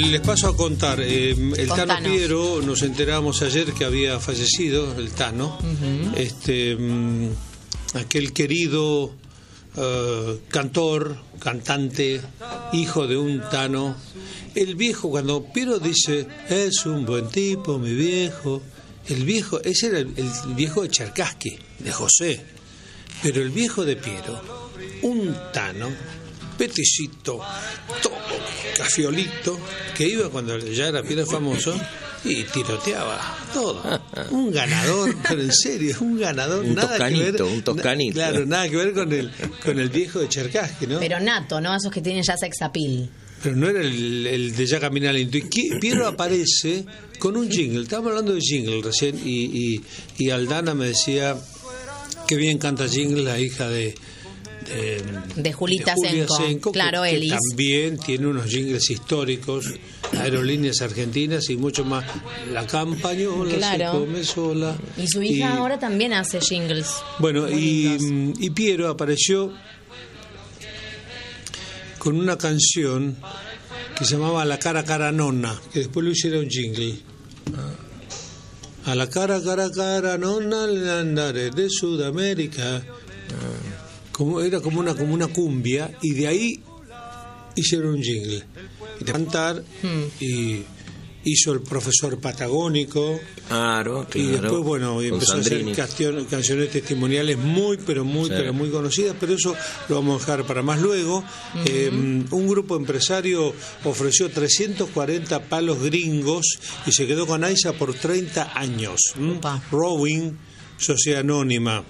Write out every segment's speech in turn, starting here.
Les paso a contar, el Tano Piero, nos enteramos ayer que había fallecido, el Tano, aquel querido cantante, hijo de un Tano. El viejo, cuando Piero dice, es un buen tipo, mi viejo, el viejo, ese era el viejo de Cherkassky, de José, pero el viejo de Piero, un Tano, peticito, todo cafiolito, que iba cuando ya era Piero famoso y tiroteaba todo. Un ganador, pero en serio, un ganador. Un nada toscanito, que ver, un toscanito. Claro, nada que ver con el viejo de Cherkassky, ¿no? Pero nato, ¿no? Esos que tienen ya sex appeal. Pero no era el de Ya Camina Lento. Y Piero aparece con un jingle. Estábamos hablando de jingle recién y Aldana me decía que bien canta jingle la hija de Julia Senko, claro, que Elis. también tiene unos jingles históricos, Aerolíneas Argentinas y mucho más. La campañola claro. se come sola. Y su hija ahora también hace jingles. Bueno, y Piero apareció con una canción que se llamaba La cara cara nonna, que después lo hiciera un jingle. A la cara cara cara nonna le andaré de Sudamérica. Era como una cumbia, y de ahí hicieron un jingle. Y de cantar, y hizo El Profesor Patagónico. Claro. Y después, bueno, empezó a hacer canciones testimoniales muy conocidas, pero eso lo vamos a dejar para más luego. Un grupo empresario ofreció 340 palos gringos y se quedó con AISA por 30 años. Rowing, Sociedad Anónima.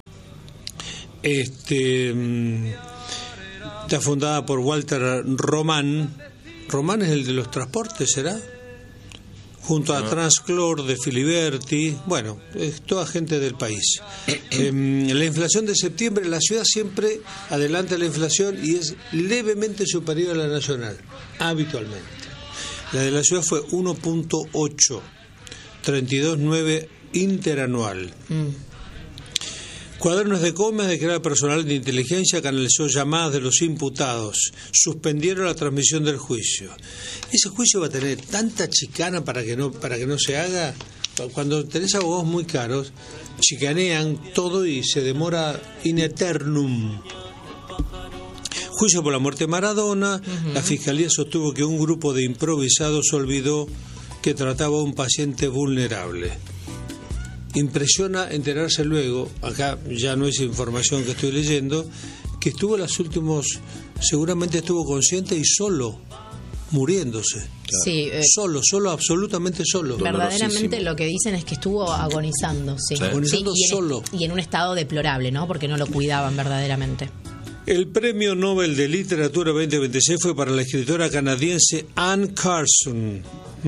Está fundada por Walter Román. Román es el de los transportes, ¿será? Junto a Transclor de Filiberti. Bueno, es toda gente del país. La inflación de septiembre, la ciudad siempre adelanta la inflación y es levemente superior a la nacional, habitualmente. La de la ciudad fue 1.8, 32.9 interanual. Cuadernos de Comas declara personal de inteligencia que analizó llamadas de los imputados. Suspendieron la transmisión del juicio. Ese juicio va a tener tanta chicana para que no se haga. Cuando tenés abogados muy caros, chicanean todo y se demora in eternum. Juicio por la muerte de Maradona. La fiscalía sostuvo que un grupo de improvisados olvidó que trataba a un paciente vulnerable. Impresiona enterarse luego, acá ya no es información que estoy leyendo, que seguramente estuvo consciente y solo, muriéndose. Claro. Sí, solo, absolutamente solo. Verdaderamente lo que dicen es que estuvo agonizando, sí. Agonizando solo. Y en un estado deplorable, ¿no? Porque no lo cuidaban verdaderamente. El Premio Nobel de Literatura 2026 fue para la escritora canadiense Anne Carson.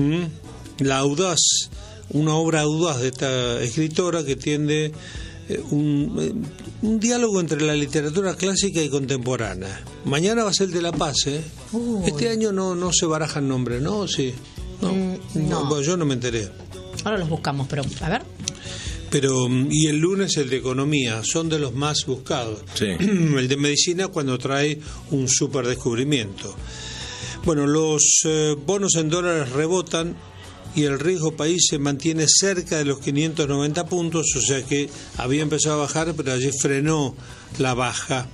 Una obra audaz de esta escritora que tiende un diálogo entre la literatura clásica y contemporánea. Mañana va a ser el de La Paz, ¿eh? Este año no se barajan nombres, ¿no? Sí. No. Bueno, yo no me enteré. Ahora los buscamos, pero a ver. Y el lunes el de Economía, son de los más buscados. Sí. El de Medicina cuando trae un superdescubrimiento. Bueno, los bonos en dólares rebotan y el riesgo país se mantiene cerca de los 590 puntos, o sea que había empezado a bajar, pero allí frenó la baja.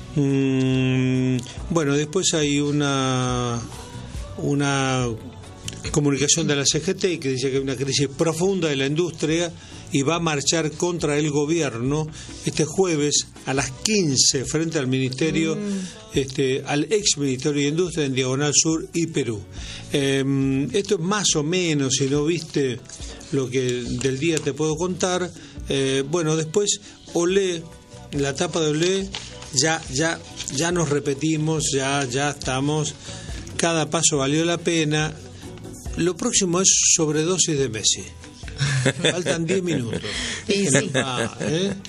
Bueno, después hay una comunicación de la CGT que dice que hay una crisis profunda de la industria y va a marchar contra el gobierno este jueves a las 15 frente al ministerio, al ex Ministerio de Industria en Diagonal Sur y Perú. Esto es más o menos, si no viste lo que del día te puedo contar. Bueno, después Olé, la tapa de Olé, ya nos repetimos, ya estamos, cada paso valió la pena. Lo próximo es sobredosis de Messi. Faltan 10 minutos. Sí.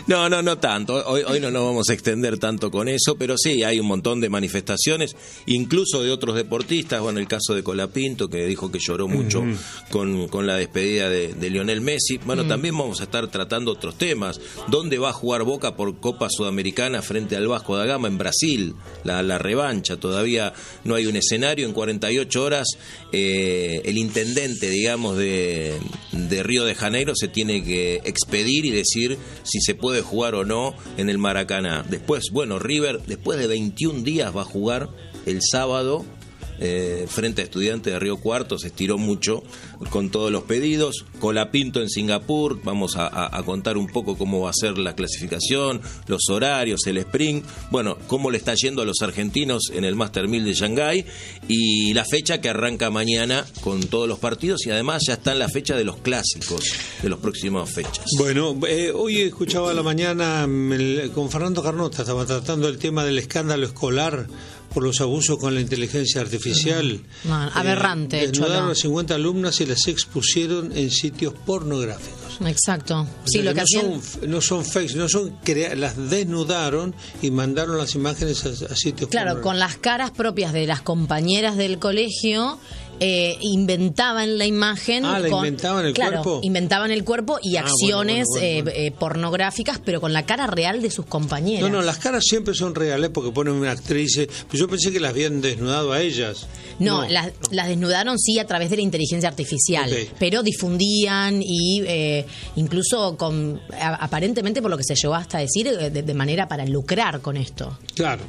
No tanto. Hoy no nos vamos a extender tanto con eso, pero sí, hay un montón de manifestaciones, incluso de otros deportistas. Bueno, el caso de Colapinto, que dijo que lloró mucho con la despedida de Lionel Messi. Bueno, también vamos a estar tratando otros temas. ¿Dónde va a jugar Boca por Copa Sudamericana frente al Vasco da Gama? En Brasil, la revancha. Todavía no hay un escenario. En 48 horas, el intendente, digamos, de Río de Janeiro se tiene que expedir y decir si se puede jugar o no en el Maracaná. Después, bueno, River, después de 21 días va a jugar el sábado frente a Estudiantes de Río Cuarto. Se estiró mucho con todos los pedidos. Colapinto en Singapur, vamos a contar un poco cómo va a ser la clasificación, los horarios, el sprint, bueno, cómo le está yendo a los argentinos en el Master 1000 de Shanghái, y la fecha que arranca mañana con todos los partidos, y además ya está en la fecha de los clásicos de las próximas fechas. Bueno, hoy escuchaba a la mañana con Fernando Carnota, estaba tratando el tema del escándalo escolar por los abusos con la inteligencia artificial. Aberrante. Desnudaron a 50 alumnas y las expusieron en sitios pornográficos. Exacto. Sí, O sea, lo que no son fakes, las desnudaron y mandaron las imágenes a sitios claro, pornográficos. Con las caras propias de las compañeras del colegio. Inventaban la imagen. ¿Inventaban el cuerpo? Inventaban el cuerpo y acciones pornográficas, pero con la cara real de sus compañeras. No, las caras siempre son reales porque ponen una actriz. Pues yo pensé que las habían desnudado a ellas. No. Las desnudaron sí a través de la inteligencia artificial, Okay. pero difundían y incluso aparentemente, por lo que se llegó hasta decir, de manera para lucrar con esto. Claro.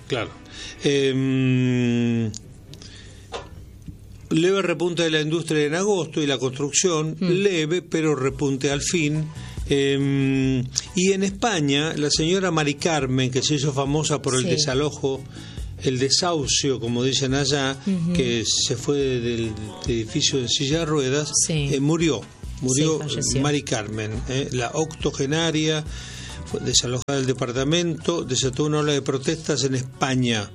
Leve repunte de la industria en agosto y la construcción, leve, pero repunte al fin. Y en España, la señora Mari Carmen, que se hizo famosa por el desalojo, el desahucio, como dicen allá, que se fue del edificio en silla de ruedas, murió Mari Carmen, la octogenaria, fue desalojada del departamento, desató una ola de protestas en España.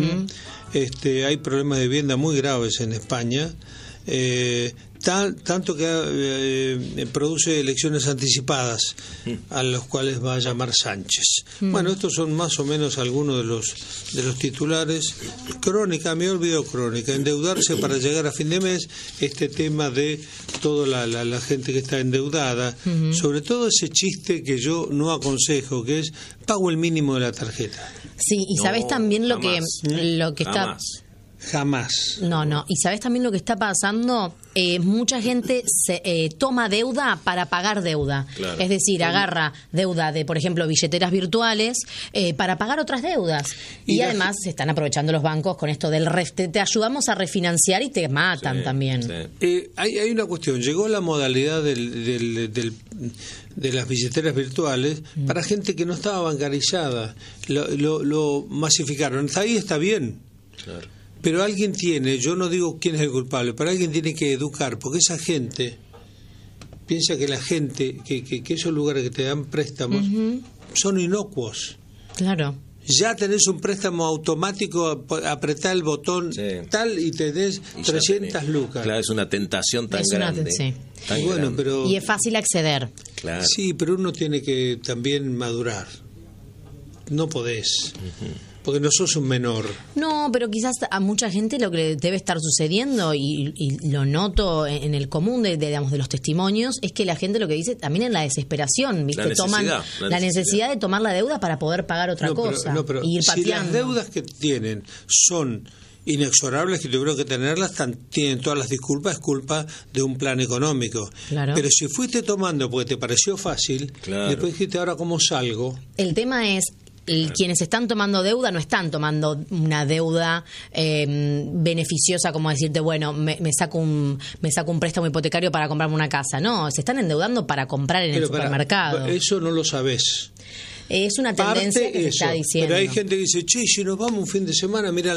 Hay problemas de vivienda muy graves en España, tanto que produce elecciones anticipadas a los cuales va a llamar Sánchez. Bueno, estos son más o menos algunos de los titulares. Crónica, me olvidó Crónica, endeudarse para llegar a fin de mes, este tema de toda la gente que está endeudada, sobre todo ese chiste que yo no aconsejo, que es pago el mínimo de la tarjeta. Sí, y sabes también lo que está... Jamás. No. Y sabes también lo que está pasando. Mucha gente toma deuda para pagar deuda. Claro. Es decir, agarra deuda de, por ejemplo, billeteras virtuales para pagar otras deudas. Y además se están aprovechando los bancos con esto del te ayudamos a refinanciar y te matan también. Sí. Hay una cuestión. Llegó la modalidad de las billeteras virtuales para gente que no estaba bancarizada. Lo masificaron. Ahí está bien. Claro. Pero alguien tiene, yo no digo quién es el culpable, pero alguien tiene que educar, porque esa gente piensa que la gente, que esos lugares que te dan préstamos son inocuos. Claro. Ya tenés un préstamo automático, apretá el botón tal y te des 300 lucas. Claro, es una tentación tan grande. Tan bueno, grande. Y es fácil acceder. Claro. Sí, pero uno tiene que también madurar. No podés. Porque no sos un menor. No, pero quizás a mucha gente lo que debe estar sucediendo, y lo noto en el común de los testimonios, es que la gente lo que dice también es la desesperación, ¿viste? Toman la necesidad de tomar la deuda para poder pagar otra cosa. Pero y ir si pateando. las deudas que tienen son inexorables, que tuvieron que tenerlas, tienen todas las disculpas, es culpa de un plan económico. Claro. Pero si fuiste tomando porque te pareció fácil, después dijiste, ahora cómo salgo. El tema es, quienes están tomando deuda no están tomando una deuda beneficiosa, como decirte, bueno, me saco un préstamo hipotecario para comprarme una casa. No, se están endeudando para comprar en el supermercado. Eso no lo sabés. Es una tendencia que se está diciendo. Pero hay gente que dice, che, si nos vamos un fin de semana, mira,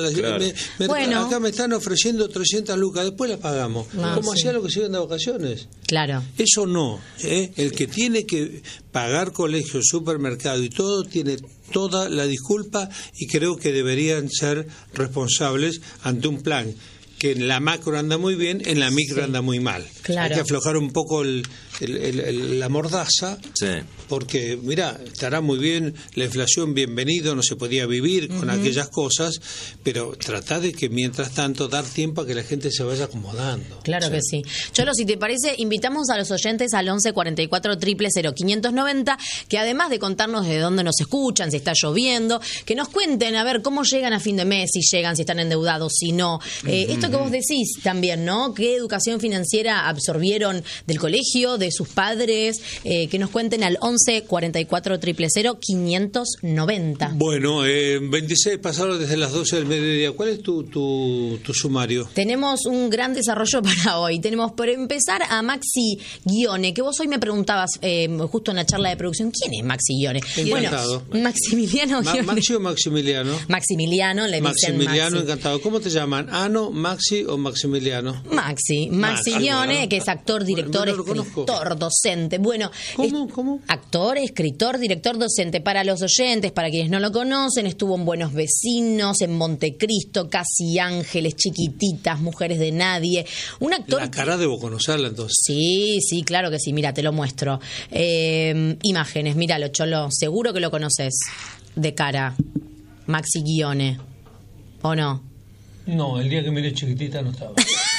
acá me están ofreciendo 300 lucas, después las pagamos. ¿Cómo hacía lo que se iban de vacaciones? Claro. Eso no. El que tiene que pagar colegio, supermercado y todo, tiene toda la disculpa, y creo que deberían ser responsables ante un plan que en la macro anda muy bien, en la micro anda muy mal. Claro. Hay que aflojar un poco el la mordaza, Sí. porque, mirá, estará muy bien la inflación, bienvenido, no se podía vivir con aquellas cosas, pero tratá de que mientras tanto dar tiempo a que la gente se vaya acomodando. Claro que sí. Cholo, si te parece, invitamos a los oyentes al 11 44 000 590, que además de contarnos de dónde nos escuchan, si está lloviendo, que nos cuenten, a ver, cómo llegan a fin de mes, si llegan, si están endeudados, si no. Esto que vos decís también, ¿no? ¿Qué educación financiera absorbieron del colegio, de sus padres? Que nos cuenten al 11 44 000 590. Bueno, 26 pasaron desde las 12 del mediodía. ¿Cuál es tu sumario? Tenemos un gran desarrollo para hoy. Tenemos por empezar a Maxi Guione, que vos hoy me preguntabas justo en la charla de producción, ¿quién es Maxi Guione? Encantado. Bueno, Maximiliano Guione. ¿Maxi o Maximiliano? Maximiliano, le dicen Maximiliano, Maxi. encantado. ¿Cómo te llaman? ¿Ano, Maxi o Maximiliano? Maxi Maxi, Guione, bueno. que es actor, director, No lo conozco. escritor, docente. Bueno, ¿Cómo? actor, escritor, director, docente. Para los oyentes, para quienes no lo conocen, estuvo en Buenos Vecinos, en Montecristo, Casi Ángeles, Chiquititas, Mujeres de Nadie. Un actor... La cara debo conocerla entonces. Sí, claro que sí. Mira, te lo muestro. Imágenes, míralo, Cholo. Seguro que lo conoces de cara. Maxi Guione. ¿O no? No, el día que miré Chiquitita no estaba.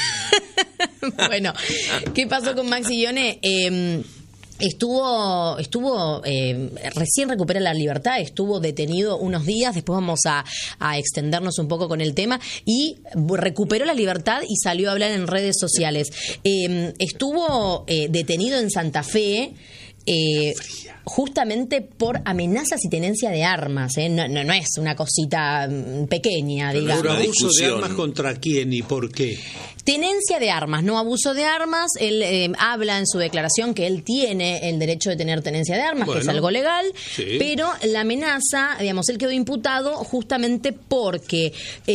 Bueno, ¿qué pasó con Maxi Guione? Estuvo recién recupera la libertad, estuvo detenido unos días, después vamos a extendernos un poco con el tema, y recuperó la libertad y salió a hablar en redes sociales. Estuvo detenido en Santa Fe, justamente por amenazas y tenencia de armas, no es una cosita pequeña, digamos. ¿Pero abuso de armas contra quién y por qué? Tenencia de armas, no abuso de armas. Él habla en su declaración que él tiene el derecho de tener tenencia de armas, Bueno, que es algo legal, sí. pero la amenaza, digamos, él quedó imputado justamente porque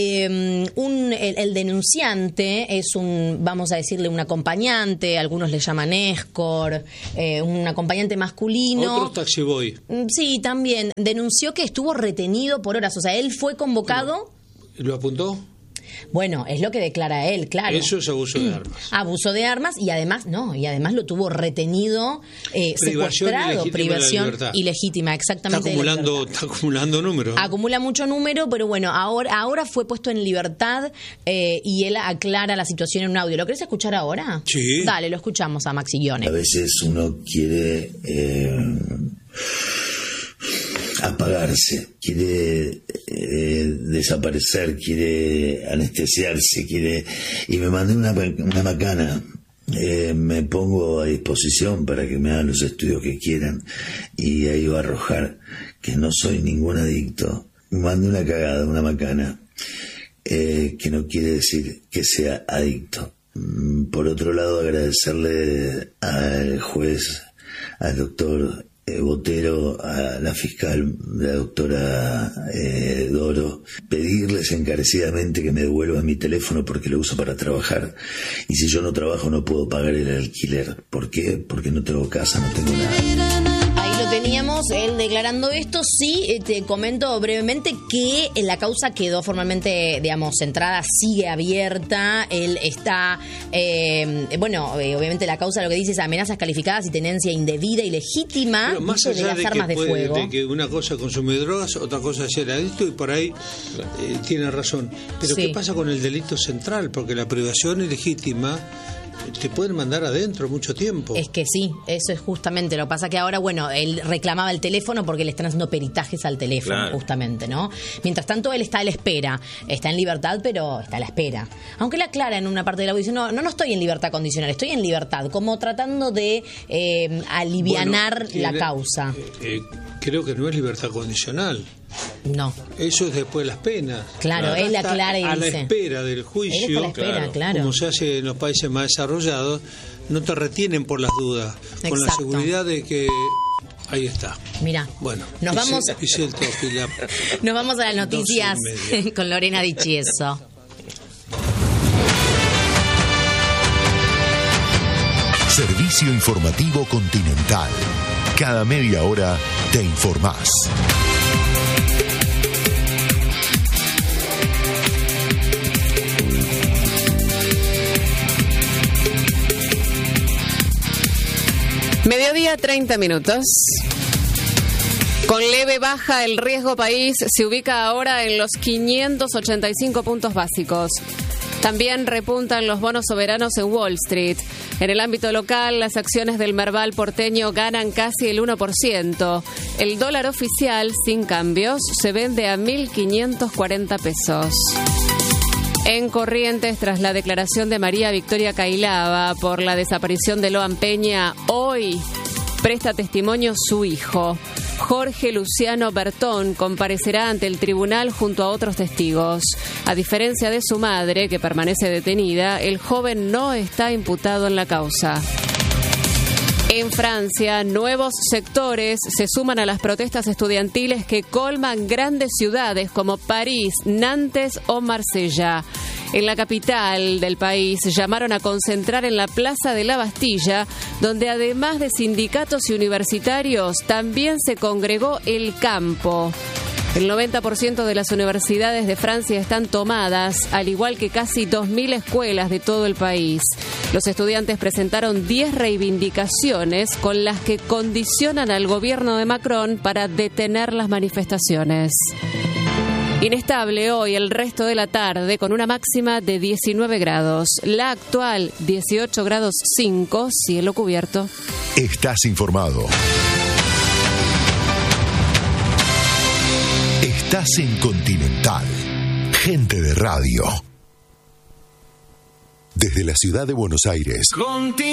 el denunciante es vamos a decirle, un acompañante, algunos le llaman escort, un acompañante masculino. Otros taxi boy. Sí, también denunció que estuvo retenido por horas, o sea, él fue convocado. ¿Lo apuntó? Bueno, es lo que declara él, claro. Eso es abuso de armas. Abuso de armas y además lo tuvo retenido, Privación secuestrado, ilegítima de la privación libertad. ilegítima, exactamente. Está acumulando números. Acumula mucho número, pero bueno, ahora fue puesto en libertad y él aclara la situación en un audio. ¿Lo querés escuchar ahora? Sí. Dale, lo escuchamos a Maxi Guione. A veces uno quiere apagarse, quiere desaparecer, quiere anestesiarse, y me mandé una macana. Me pongo a disposición para que me hagan los estudios que quieran, y ahí va a arrojar que no soy ningún adicto. Me mandé una cagada, una macana, que no quiere decir que sea adicto. Por otro lado, agradecerle al juez, al doctor Botero, a la fiscal, la doctora Doro, pedirles encarecidamente que me devuelvan mi teléfono porque lo uso para trabajar, y si yo no trabajo no puedo pagar el alquiler. ¿Por qué? Porque no tengo casa, no tengo nada. Ahí lo teníamos, él declarando esto. Sí, te comento brevemente que la causa quedó formalmente, digamos, centrada, sigue abierta. Él está, obviamente la causa lo que dice es amenazas calificadas y tenencia indebida y legítima Pero más de allá las armas de fuego. de que una cosa es consumir drogas, otra cosa es ser adicto, y por ahí tiene razón. Pero Sí. ¿qué pasa con el delito central? Porque la privación ilegítima te pueden mandar adentro mucho tiempo. Es que sí, eso es justamente. Lo que pasa que ahora, bueno, él reclamaba el teléfono porque le están haciendo peritajes al teléfono, Claro. justamente, ¿no? Mientras tanto, él está a la espera. Está en libertad, pero está a la espera. Aunque él aclara en una parte del audio, dice, no estoy en libertad condicional, estoy en libertad, como tratando de alivianar Bueno, la causa. Creo que no es libertad condicional. No. Eso es después de las penas. Claro, él Está aclara y a dice. la espera del Él juicio. está a la espera, claro. Como se hace en los países más desarrollados, no te retienen por las dudas, con la Exacto. seguridad de que ahí está. Mira, Bueno, nos vamos nos vamos a las noticias 12:30. con Lorena Di Chieso. Servicio Informativo Continental. Cada media hora te informás. Mediodía, 30 minutos. Con leve baja, el riesgo país se ubica ahora en los 585 puntos básicos. También repuntan los bonos soberanos en Wall Street. En el ámbito local, las acciones del Merval porteño ganan casi el 1%. El dólar oficial, sin cambios, se vende a 1.540 pesos. En Corrientes, tras la declaración de María Victoria Cailaba por la desaparición de Loan Peña, hoy presta testimonio su hijo. Jorge Luciano Bertón comparecerá ante el tribunal junto a otros testigos. A diferencia de su madre, que permanece detenida, el joven no está imputado en la causa. En Francia, nuevos sectores se suman a las protestas estudiantiles que colman grandes ciudades como París, Nantes o Marsella. En la capital del país llamaron a concentrar en la Plaza de la Bastilla, donde además de sindicatos y universitarios, también se congregó el campo. El 90% de las universidades de Francia están tomadas, al igual que casi 2.000 escuelas de todo el país. Los estudiantes presentaron 10 reivindicaciones con las que condicionan al gobierno de Macron para detener las manifestaciones. Inestable hoy el resto de la tarde con una máxima de 19 grados. La actual 18 grados 5, cielo cubierto. Estás informado. Estás en Continental. Gente de radio. Desde la ciudad de Buenos Aires.